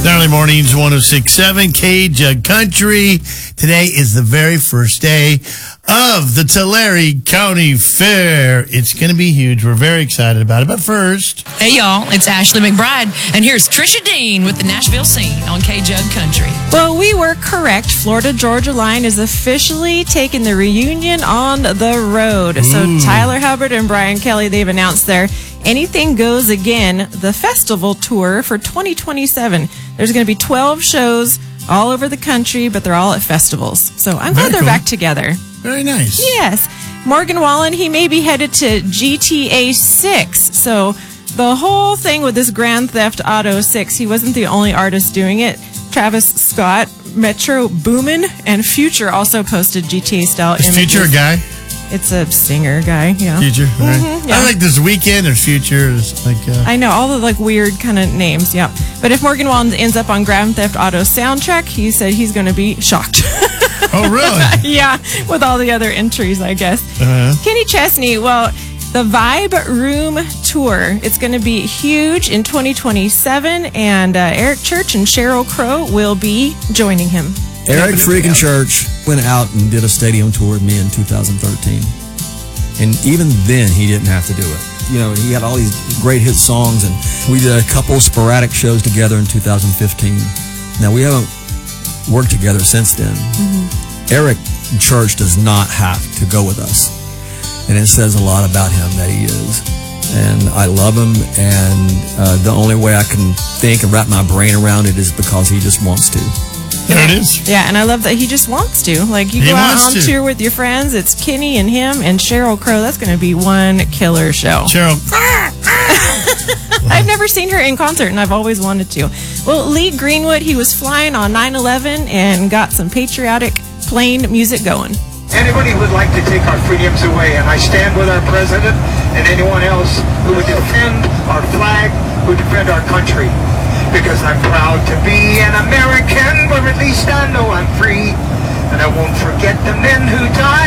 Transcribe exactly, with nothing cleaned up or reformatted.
Early mornings, one oh six point seven K-Jug Country. Today is the very first day of the Tulare County Fair. It's going to be huge. We're very excited about it. But first... Hey, y'all. It's Ashley McBride. And here's Trisha Dean with the Nashville Scene on K-Jug Country. Well, we were correct. Florida-Georgia Line is officially taking the reunion on the road. Ooh. So Tyler Hubbard and Brian Kelly, they've announced their Anything Goes Again, the festival tour for twenty twenty-seven. There's going to be twelve shows all over the country, but they're all at festivals. So I'm glad they're cool. back together. Very nice. Yes. Morgan Wallen, he may be headed to G T A six. So the whole thing with this Grand Theft Auto six, he wasn't the only artist doing it. Travis Scott, Metro Boomin, and Future also posted G T A-style images. Is Future a guy? It's a singer guy, yeah. Future, right? Mm-hmm, yeah. I like this Weekend, there's Future, there's like... Uh... I know, all the like weird kind of names, yeah. But if Morgan Wallen ends up on Grand Theft Auto soundtrack, he said he's going to be shocked. Oh, really? Yeah, with all the other entries, I guess. Uh-huh. Kenny Chesney, well, the Vibe Room Tour, it's going to be huge in twenty twenty-seven, and uh, Eric Church and Sheryl Crow will be joining him. Eric freaking Church went out and did a stadium tour with me in two thousand thirteen. And even then, he didn't have to do it. You know, he had all these great hit songs, and we did a couple sporadic shows together in two thousand fifteen. Now, we haven't worked together since then. Mm-hmm. Eric Church does not have to go with us. And it says a lot about him that he is. And I love him, and uh, the only way I can think and wrap my brain around it is because he just wants to. There it is. Yeah, and I love that he just wants to. Like, you he go out on to. tour with your friends, it's Kenny and him and Sheryl Crow. That's going to be one killer show. Sheryl. I've never seen her in concert, and I've always wanted to. Well, Lee Greenwood, he was flying on nine eleven and got some patriotic plane music going. Anybody would like to take our freedoms away, and I stand with our president and anyone else who would defend our flag, who defend our country. Because I'm proud to be an American, but at least I know I'm free. And I won't forget the men who died.